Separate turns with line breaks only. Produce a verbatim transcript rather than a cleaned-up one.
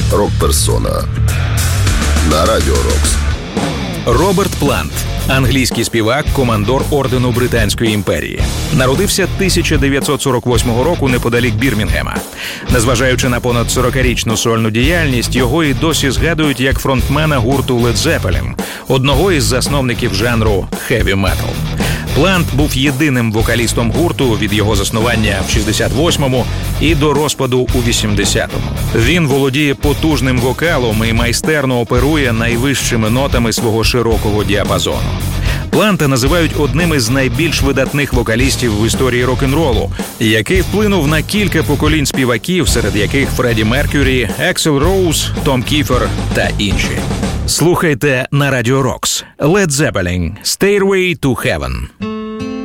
Рок-персона на Радіо Рокс.
Роберт Плант – англійський співак, командор ордену Британської імперії. Народився тисяча дев'ятсот сорок восьмого року неподалік Бірмінгема. Незважаючи на понад сорокарічну сольну діяльність, його і досі згадують як фронтмена гурту Led Zeppelin, одного із засновників жанру хеві-метал. Плант був єдиним вокалістом гурту від його заснування в шістдесят восьмому і до розпаду у вісімдесятому. Він володіє потужним вокалом і майстерно оперує найвищими нотами свого широкого діапазону. Планта називають одним із найбільш видатних вокалістів в історії рок-н-ролу, який вплинув на кілька поколінь співаків, серед яких Фредді Меркюрі, Ексел Роуз, Том Кіфер та інші. Слухайте на Радіо Рокс. Led Zeppelin – Stairway to Heaven.